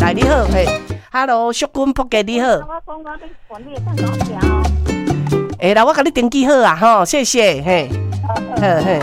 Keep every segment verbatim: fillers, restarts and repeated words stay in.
来你好，嘿 ，Hello， 淑君仆家你好。 我讲我你管理上怎么样？ 哎，来我给你登记好啊，吼，谢谢，嘿，嘿嘿。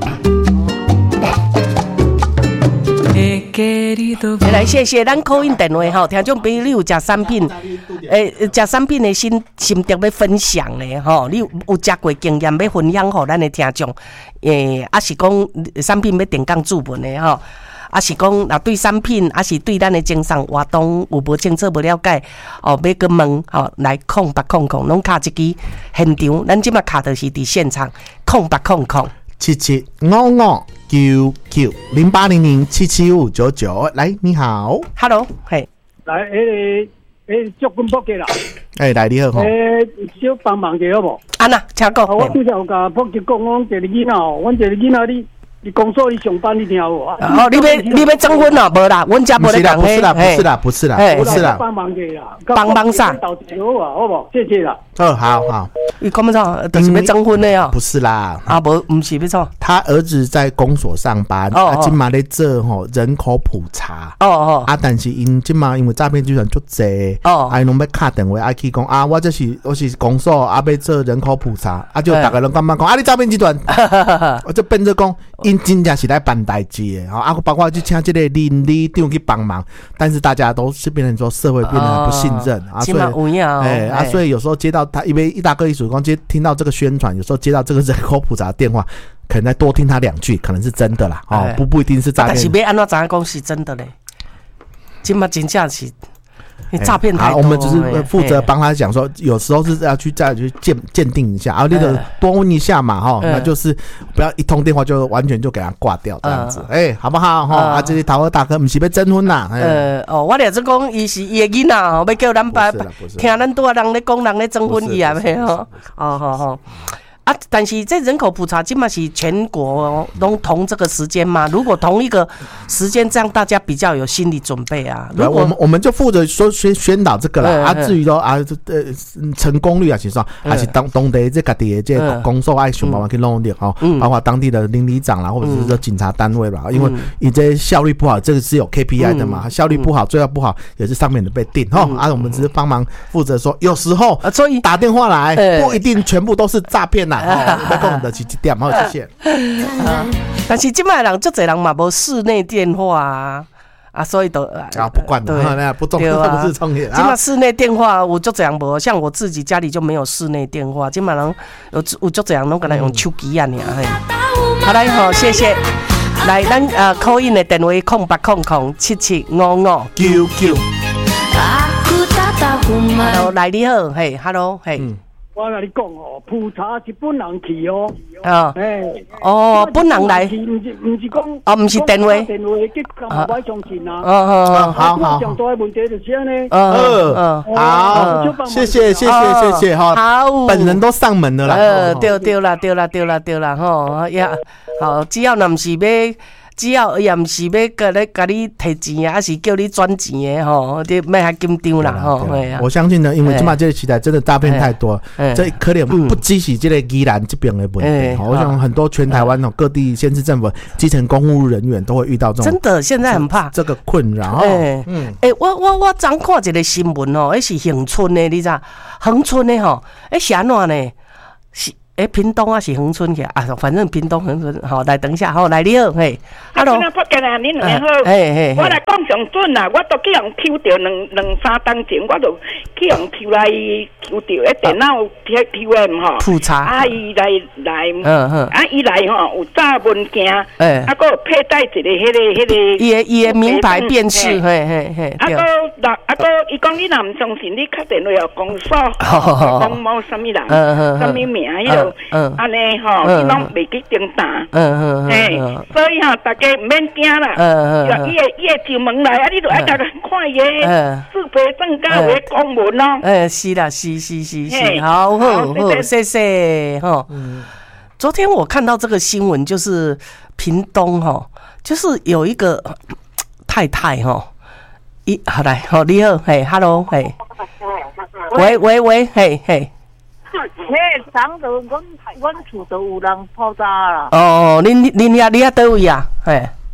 来，谢谢咱call in电话吼，听众朋友，你有食产品，诶，食产品的心心得要分享的吼，你有食过经验要分享给咱的听众，诶，啊是讲产品要定岗注文的吼。啊是讲，若对产品，啊是对咱的经商活动有无清楚、无了解，哦，要去问，哦，来空八空空，拢卡一支现场，咱即马卡的是伫现场，空八空空， 七七五五九九零八零零七七五九九，来，你好 ，Hello， 嘿， 来，诶诶，祝君仆家啦， 诶，来你好吼， 诶，小帮忙者好无？ 安娜，请讲， 我拄则有甲仆家讲，阮一个囡仔哦，阮一个囡仔你。你工作你上班你听有无？ 哦，你要你要征婚哦？无啦，阮家无咧讲嘿。不是啦，不是啦，不是啦，不是啦。 帮忙嘅啦， 帮忙啥？ 好啊，好无？谢谢啦。 哦，好好。 你讲乜错？就是要征婚的哦？ 不是啦， 啊，无，不是要错。 他儿子在公所上班，啊，今嘛咧做吼人口普查。哦哦。啊，但是因今嘛因为诈骗集团足济，哦，啊，拢要敲电话啊去讲啊，我这是我是公所啊，要做人口普查，啊，就大家人感觉讲啊，你诈骗集团，我就变做讲因真正是来办代志的，啊，包括去请这个邻里长去帮忙，但是大家都是变成说社会变得很不信任、哦、啊，所以哎、欸、啊，所以有时候接到他，因为一大哥一属光接听到这个宣传，有时候接到这个人口普查的电话，可能再多听他两句，可能是真的啦，哦，欸、不不一定是诈骗、啊。但是要安怎知影讲是真的嘞？今嘛真正是。诈骗太多、 欸、我们只是负责帮他讲说，有时候是要去再去鉴鉴定一下，然后那个多问一下嘛，哈、嗯，那就是不要一通电话就完全就给他挂掉这样子，哎、嗯欸，好不好？哈、嗯，啊，这些桃花大哥不是要征婚呐？ 呃，哦，我了是讲伊是伊的囡仔，要叫咱爸听咱多人咧讲人咧征婚伊啊，没有？哦，好好。啊，但是这人口普查基本上是全国都同这个时间嘛？如果同一个时间，这样大家比较有心理准备啊。 对，我们我们就负责说宣宣导这个啦。嗯、啊，至于说啊，呃，成功率啊，其实说还是当当地这个地这个公所爱想办法去努力哈，嗯、包括当地的邻里长啦，或者是说警察单位啦，嗯、因为你这效率不好，这个是有 K P I 的嘛，嗯、效率不好，最后不好也是上面的被定哈。嗯、啊，我们只是帮忙负责说，有时候所以打电话来不一定全部都是诈骗。哦，要讲的是这点，好，谢谢。 但是现在人足侪人嘛无室内电话啊，啊，所以都啊不管的，不重要，不是重点。 今嘛室内电话有足侪人无，像我自己家里就没有室内电话，今嘛人有有足侪人拢可能用手机啊，尔嘿。好来好，谢谢。来，咱呃 call in 的电话空八空空七七五五九九。Hello， 来你好，嘿 ，Hello， 嘿。 我跟你讲哦，普查是本人去哦。 啊，哎，哦，本人来， 不是不是讲， 哦，不是电话， 电话去干嘛不相信啊？ 哦哦， 好好。上大的问题就是安尼。 嗯嗯，好，谢谢谢谢谢谢哈。 好， 本人都上门了啦。 呃，对对啦对啦对啦对啦吼呀，好，只要若不是要。只要也毋是要甲你甲你摕钱啊，还是叫你转钱的吼，你莫遐紧张啦吼。 我相信呢，因为即马这个时代真的诈骗太多，这可能不只是这个宜兰这边的问题。我想很多全台湾各地县市政府基层公务人员都会遇到这种真的现在很怕这个困扰。 哎，嗯，哎，我我我昨看一个新闻哦，那是恒春的，你知？恒春的吼，哎是安怎呢？是。诶，屏东啊是恒春去啊，反正屏东恒春，好来等一下，好来你好，嘿 ，Hello， 啊，福建啊，恁两个好， 嘿嘿， 我来讲上准啦，我都去用抽到两两三当前，我都去用抽来抽到，诶，电脑 P P M 吼， 普查， 啊伊来来， 嗯嗯， 啊伊来吼有查文件， 诶， 啊个佩戴一个迄个迄个， 伊个伊个名牌辨识，嘿嘿嘿， 啊个那啊个伊讲你若毋相信，你敲电话哦，公所，讲某什么人，嗯嗯，什么名迄个。嗯，安尼吼，伊拢袂去订单，嗯嗯，嘿，所以吼，大家毋免惊啦，嗯嗯，伊个伊个进门来，啊，你著爱甲看伊个四培证甲有个公文咯， 诶，是啦，是是是是，好好好，谢谢吼。昨天我看到这个新闻，就是屏东吼，就是有一个太太吼，一好来，好你好，嘿 ，hello， 嘿，喂喂喂，嘿嘿。 嘿，昨着阮阮厝都有人爆炸啦。 哦，恁恁遐恁遐倒位啊？嘿，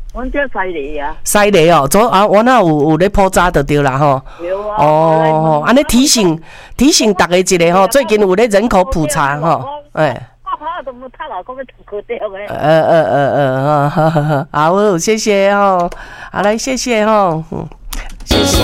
阮叫西梨啊。 西梨哦，做啊，我那有有咧铺渣就对啦吼。 有啊。 哦，安尼提醒提醒大家一个吼，最近有咧人口普查吼，哎。呃呃呃呃，好好好，好，谢谢哦，好来，谢谢哦，嗯，谢谢。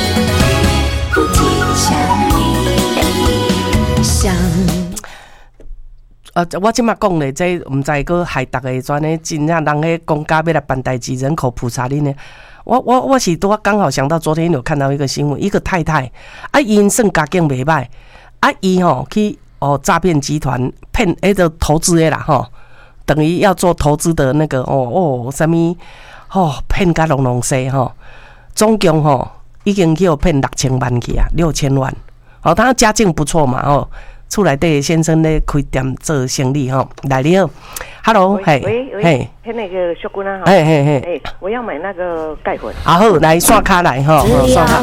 呃，我即马讲咧，这毋知个害大家专咧，真正人咧公家要来办代志，人口普查哩呢。我我我是拄刚好想到，昨天有看到一个新闻，一个太太啊，因算家境袂歹，啊，伊吼去。哦，诈骗集团骗迄个投资的啦，吼，等于要做投资的那个哦哦，什么哦骗甲隆隆西吼，总共吼已经去有骗六千万去啊，六千万。哦，他家境不错嘛，哦，厝内底先生咧开店做生意吼，来你好 ，Hello， 嘿， 嘿，嘿，那个小姑娘， 嘿嘿嘿， 哎，我要买那个钙粉。 啊好，来刷卡来吼，刷卡。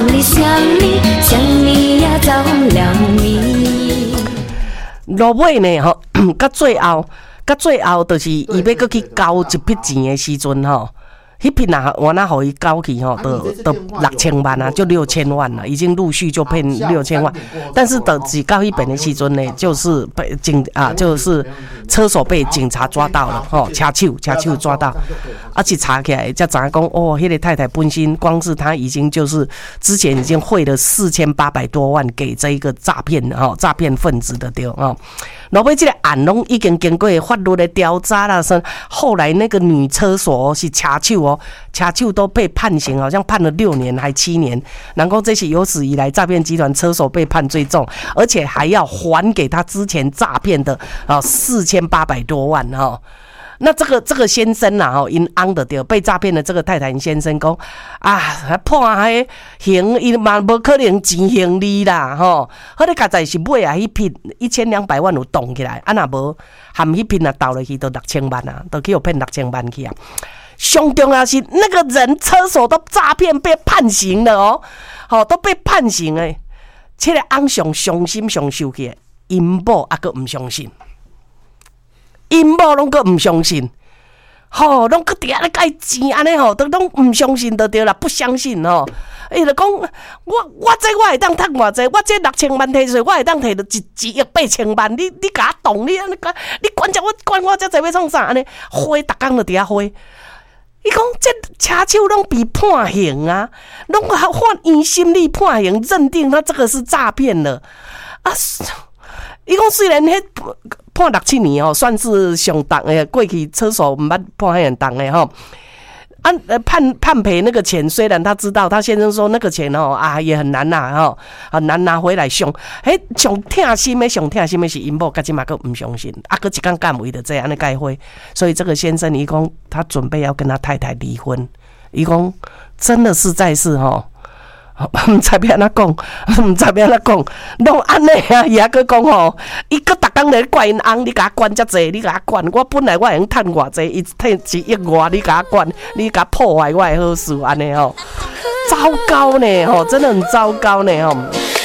落尾呢吼，到最后，到最后就是伊要搁去交一笔钱的时阵吼，迄笔啊，我那互伊交去吼，都都六千万啊，就六千万了，已经陆续就骗六千万。但是等只到迄边的时阵呢，就是被警啊，就是车手被警察抓到了吼，车手车手抓到，啊去查起来才知影讲哦，迄个太太本身光是她已经就是之前已经汇了四千八百多万给这一个诈骗哈诈骗分子的对哦。然后这个案拢已经经过法律的调查啦，说后来那个女车手是车手哦，车手都被判刑，好像判了六年还七年。然后这些有史以来诈骗集团车手被判最重，而且还要还给他之前诈骗的啊四千八百多万哈、哦。那这个这个先生呐，吼，因翁的对被诈骗的这个太太先生讲啊，判迄刑，伊嘛无可能钱刑利啦，吼，好咧，家在是买啊，迄批一千两百万有动起来，啊若无含迄批啊倒落去都六千万啊，都去有骗六千万去啊。上重要是那个人车手都诈骗被判刑了哦，吼都被判刑诶，这个翁上伤心上受气，因某还阁唔相信。因某拢个唔相信，吼、哦，拢个伫遐咧改钱安尼吼，都拢唔相信就对啦，不相信吼。伊就讲，我我这我会当趁偌济，我这六千万摕出来，我会当摕到一一亿八千万，你你甲我动，你安尼你管只我管我这济要创啥安尼？花逐工就伫遐花。伊讲这车手拢被判刑啊，拢换用心理判刑，认定他这个是诈骗了啊。伊讲虽然迄判六七年哦，算是上重诶，过去车手毋捌判遐重诶吼。啊，判判赔那个钱，虽然他知道，他先生说那个钱哦啊也很难拿吼，很难拿回来上。迄上痛心诶，上痛心诶是因某，甲即马个毋相信，啊，个一工干为的这样的改会，所以这个先生伊讲他准备要跟他太太离婚，伊讲真的实在是吼。唔知要安怎讲，唔知要安怎讲，拢安尼啊！伊还佫讲吼，伊佫逐工咧怪因翁，你甲我管遮济，你甲我管，我本来我会用趁偌济，伊趁一亿外，你甲我管，你甲破坏我的好事，安尼吼，糟糕呢吼，真的很糟糕呢吼。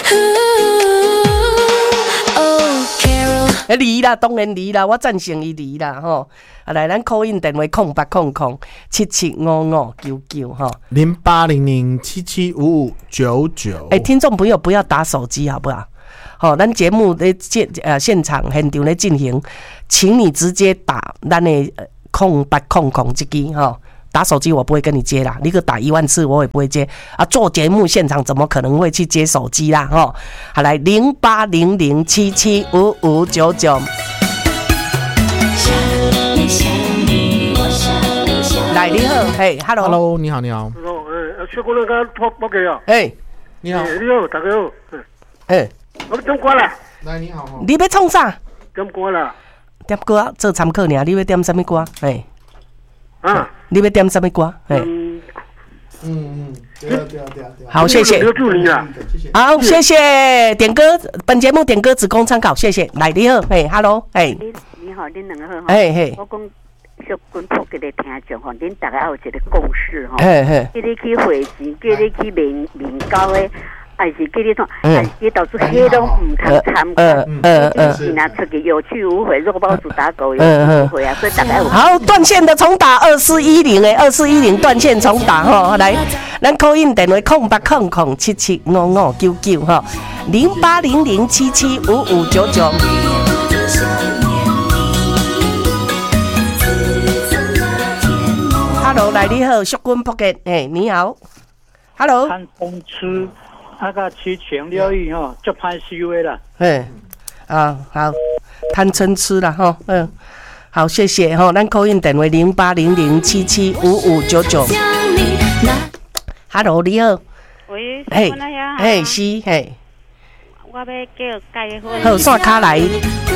诶，离啦，当然离啦，我赞成伊离啦吼。啊，来，咱 call in 电话空八空空七七五五九九哈， 零八零零七七五五九九。 哎，听众朋友不要打手机好不好？好、哦，咱节目的现呃现场现场咧进行，请你直接打咱的空八空空这支哈。打手机我不会跟你接啦，你个打一万次我也不会接啊！做节目现场怎么可能会去接手机啦？哈，好来零八零零七七五五九九。来你好，嘿 ，hello，hello， 你好，你好。 哦，诶，小姑娘刚报报给啊。 哎， 你好， 你好，大家好。 哎， 我点歌啦。 来，你好。 你要创啥？ 点歌啦。 点歌做参考尔，你要点什么歌？哎。 啊！ 你要点什么歌？ 嗯嗯嗯，对啊对啊对啊对啊。 好，谢谢。 祝你啊！ 好，谢谢点歌。本节目点歌只供参考，谢谢。来，你好，嘿 ，hello， 嘿。 你你好，恁两个好哈。 嘿嘿。 我讲小军普给你听众吼，恁大家有一个共识吼。 嘿嘿。 叫你去汇钱，叫你去面面交的，啊还是给你讲，还是导致黑都唔肯参加，嗯嗯嗯，是拿出去有去无回，肉包子打狗有去无回啊，所以大概好断线的重打二四一零诶，二四一零断线重打哈，来，咱 call in 电话空八空空七七五五九九哈，零八零零七七五五九九。Hello， 来你好，淑君仆嘅，诶，你好 ，Hello。 看风吃那个七情六欲哈，就拍 C V 了。 哎，啊好，贪嗔痴了哈，嗯，好，谢谢哈，咱 call in 电话零八零零七七五五九九。Hello， 你好。 喂， 嘿，嘿是嘿。 我要叫介婚。 好，线卡来。